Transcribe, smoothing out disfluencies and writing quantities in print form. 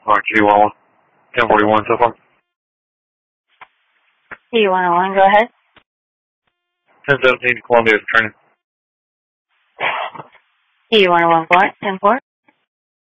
Chihuahua. 1041 so far. T101, go ahead. 1017 Columbia is training. T101, 10-4.